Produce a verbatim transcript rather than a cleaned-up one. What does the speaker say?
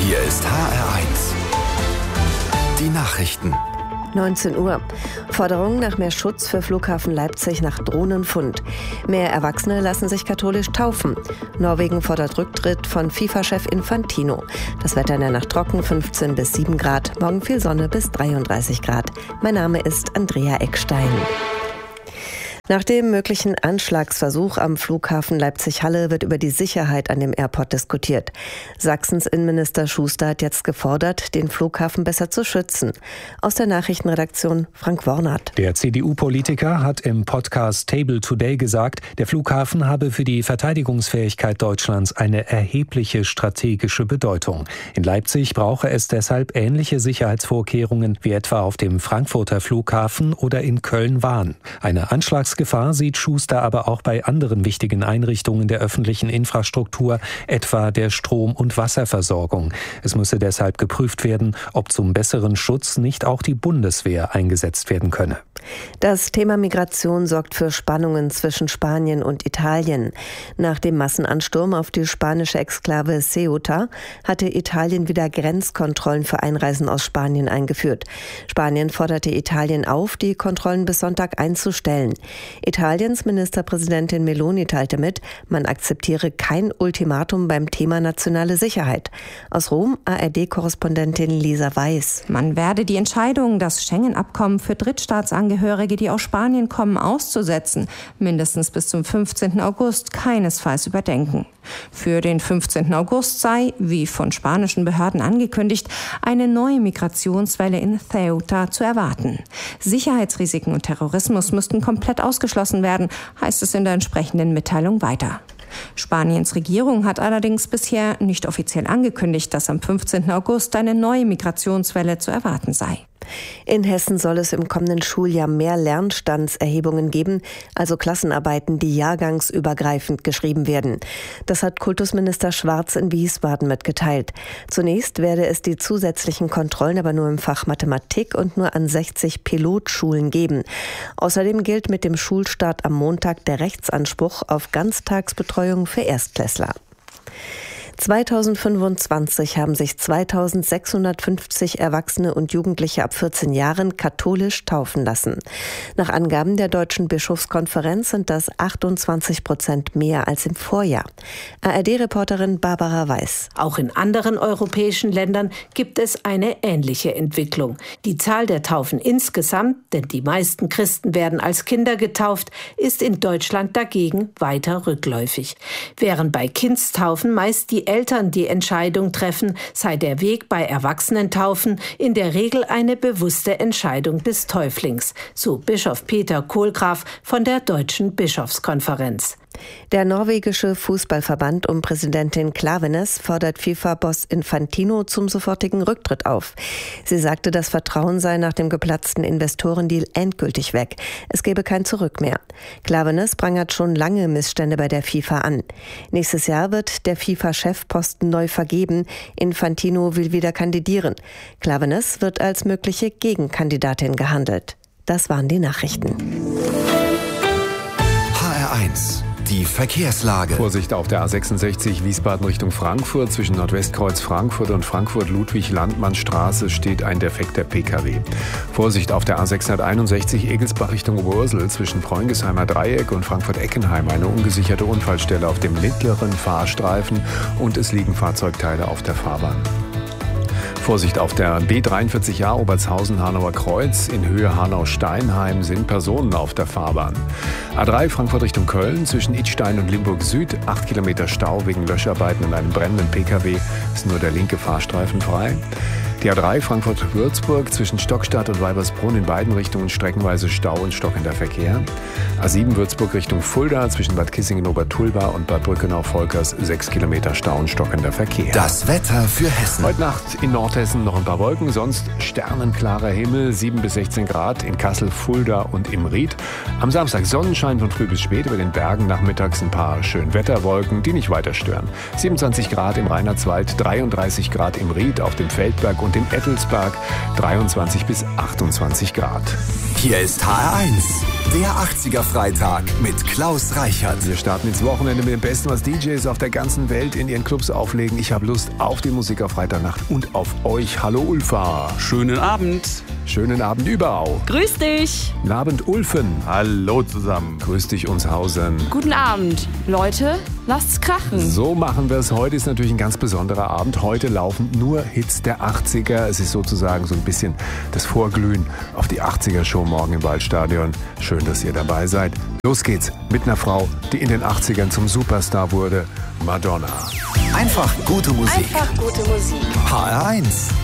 Hier ist H R eins. Die Nachrichten. neunzehn Uhr. Forderungen nach mehr Schutz für Flughafen Leipzig nach Drohnenfund. Mehr Erwachsene lassen sich katholisch taufen. Norwegen fordert Rücktritt von FIFA-Chef Infantino. Das Wetter in der Nacht trocken, fünfzehn bis sieben Grad. Morgen viel Sonne bis dreiunddreißig Grad. Mein Name ist Andrea Eckstein. Nach dem möglichen Anschlagsversuch am Flughafen Leipzig-Halle wird über die Sicherheit an dem Airport diskutiert. Sachsens Innenminister Schuster hat jetzt gefordert, den Flughafen besser zu schützen. Aus der Nachrichtenredaktion Frank Wornert. Der C D U-Politiker hat im Podcast Table Today gesagt, der Flughafen habe für die Verteidigungsfähigkeit Deutschlands eine erhebliche strategische Bedeutung. In Leipzig brauche es deshalb ähnliche Sicherheitsvorkehrungen wie etwa auf dem Frankfurter Flughafen oder in Köln-Wahn. Eine Anschlagsgefahr sieht Schuster aber auch bei anderen wichtigen Einrichtungen der öffentlichen Infrastruktur, etwa der Strom- und Wasserversorgung. Es müsse deshalb geprüft werden, ob zum besseren Schutz nicht auch die Bundeswehr eingesetzt werden könne. Das Thema Migration sorgt für Spannungen zwischen Spanien und Italien. Nach dem Massenansturm auf die spanische Exklave Ceuta hatte Italien wieder Grenzkontrollen für Einreisen aus Spanien eingeführt. Spanien forderte Italien auf, die Kontrollen bis Sonntag einzustellen. Italiens Ministerpräsidentin Meloni teilte mit, man akzeptiere kein Ultimatum beim Thema nationale Sicherheit. Aus Rom A R D-Korrespondentin Lisa Weiß. Man werde die Entscheidung, das Schengen-Abkommen für Drittstaatsangehörige, die aus Spanien kommen, auszusetzen, mindestens bis zum fünfzehnten August keinesfalls überdenken. Für den fünfzehnten August sei, wie von spanischen Behörden angekündigt, eine neue Migrationswelle in Ceuta zu erwarten. Sicherheitsrisiken und Terrorismus müssten komplett ausgeschlossen werden, heißt es in der entsprechenden Mitteilung weiter. Spaniens Regierung hat allerdings bisher nicht offiziell angekündigt, dass am fünfzehnten August eine neue Migrationswelle zu erwarten sei. In Hessen soll es im kommenden Schuljahr mehr Lernstandserhebungen geben, also Klassenarbeiten, die jahrgangsübergreifend geschrieben werden. Das hat Kultusminister Schwarz in Wiesbaden mitgeteilt. Zunächst werde es die zusätzlichen Kontrollen aber nur im Fach Mathematik und nur an sechzig Pilotschulen geben. Außerdem gilt mit dem Schulstart am Montag der Rechtsanspruch auf Ganztagsbetreuung für Erstklässler. zweitausendfünfundzwanzig haben sich zweitausendsechshundertfünfzig Erwachsene und Jugendliche ab vierzehn Jahren katholisch taufen lassen. Nach Angaben der Deutschen Bischofskonferenz sind das achtundzwanzig Prozent mehr als im Vorjahr. A R D-Reporterin Barbara Weiß. Auch in anderen europäischen Ländern gibt es eine ähnliche Entwicklung. Die Zahl der Taufen insgesamt, denn die meisten Christen werden als Kinder getauft, ist in Deutschland dagegen weiter rückläufig. Während bei Kindstaufen meist die Eltern die Entscheidung treffen, sei der Weg bei Erwachsenentaufen in der Regel eine bewusste Entscheidung des Täuflings, so Bischof Peter Kohlgraf von der Deutschen Bischofskonferenz. Der norwegische Fußballverband um Präsidentin Klaveness fordert FIFA-Boss Infantino zum sofortigen Rücktritt auf. Sie sagte, das Vertrauen sei nach dem geplatzten Investorendeal endgültig weg. Es gebe kein Zurück mehr. Klaveness prangert schon lange Missstände bei der FIFA an. Nächstes Jahr wird der FIFA-Chefposten neu vergeben. Infantino will wieder kandidieren. Klaveness wird als mögliche Gegenkandidatin gehandelt. Das waren die Nachrichten. H R eins. Die Verkehrslage. Vorsicht auf der A sechsundsechzig Wiesbaden Richtung Frankfurt. Zwischen Nordwestkreuz Frankfurt und Frankfurt-Ludwig-Landmann-Straße steht ein defekter P K W. Vorsicht auf der A sechshunderteinundsechzig Egelsbach Richtung Oberursel. Zwischen Freungesheimer Dreieck und Frankfurt-Eckenheim eine ungesicherte Unfallstelle auf dem mittleren Fahrstreifen und es liegen Fahrzeugteile auf der Fahrbahn. Vorsicht auf der B dreiundvierzig A Obertshausen-Hanauer Kreuz. In Höhe Hanau-Steinheim sind Personen auf der Fahrbahn. A drei Frankfurt Richtung Köln. Zwischen Idstein und Limburg Süd. acht Kilometer Stau wegen Löscharbeiten in einem brennenden P K W. Ist nur der linke Fahrstreifen frei. Die A drei Frankfurt-Würzburg zwischen Stockstadt und Weibersbrunn in beiden Richtungen streckenweise Stau und stockender Verkehr. A sieben Würzburg Richtung Fulda zwischen Bad Kissingen-Obertulba und Bad Brückenau-Volkers sechs Kilometer Stau und stockender Verkehr. Das Wetter für Hessen. Heute Nacht in Nordhessen noch ein paar Wolken, sonst sternenklarer Himmel, sieben bis sechzehn Grad in Kassel, Fulda und im Ried. Am Samstag Sonnenschein von früh bis spät, über den Bergen nachmittags ein paar Schönwetterwolken, die nicht weiter stören. siebenundzwanzig Grad im Reinhardswald, dreiunddreißig Grad im Ried, auf dem Feldberg und in Ettelsberg, dreiundzwanzig bis achtundzwanzig Grad. Hier ist H R eins. Der achtziger-Freitag mit Klaus Reichert. Wir starten ins Wochenende mit dem Besten, was D Js auf der ganzen Welt in ihren Clubs auflegen. Ich habe Lust auf die Musik auf Freitagnacht und auf euch. Hallo Ulfa. Schönen Abend. Schönen Abend Überau. Grüß dich. Guten Abend Ulfen. Hallo zusammen. Grüß dich Unshausen. Guten Abend. Leute, lasst's krachen. So machen wir es. Heute ist natürlich ein ganz besonderer Abend. Heute laufen nur Hits der achtziger. Es ist sozusagen so ein bisschen das Vorglühen auf die achtziger-Show morgen im Waldstadion. Schön, dass ihr dabei seid. Los geht's mit einer Frau, die in den achtzigern zum Superstar wurde. Madonna. Einfach gute Musik. Einfach gute Musik. H R eins.